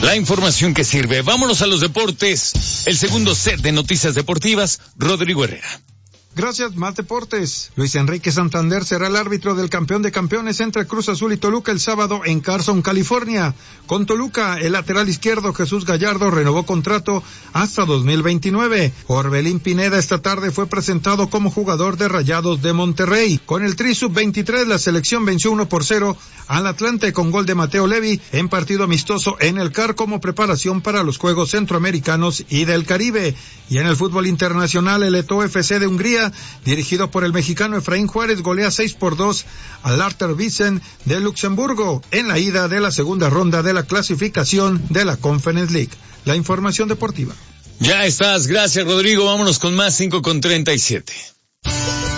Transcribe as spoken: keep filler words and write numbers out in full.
La información que sirve. Vámonos a los deportes. El segundo set de noticias deportivas, Rodrigo Herrera. Gracias, más deportes. Luis Enrique Santander será el árbitro del campeón de campeones entre Cruz Azul y Toluca el sábado en Carson, California. Con Toluca, el lateral izquierdo Jesús Gallardo renovó contrato hasta dos mil veintinueve. Orbelín Pineda esta tarde fue presentado como jugador de Rayados de Monterrey. Con el Tri sub veintitrés, la selección venció uno por cero al Atlante con gol de Mateo Levi en partido amistoso en el C A R como preparación para los Juegos Centroamericanos y del Caribe. Y en el fútbol internacional, el Eto'o F C de Hungría, dirigido por el mexicano Efraín Juárez, golea seis por dos al Larter Wiesen de Luxemburgo en la ida de la segunda ronda de la clasificación de la Conference League. La información deportiva. Ya estás, gracias Rodrigo, vámonos con más, cinco con treinta y siete.